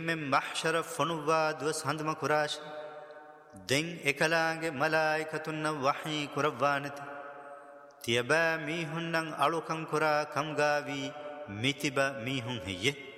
من محشر فنواد وسهندم كراش دين إكلانج ملائكة وحي كربانت تيبا ميهن ألوكم كرا كمغاوي ميتبا ميهن هي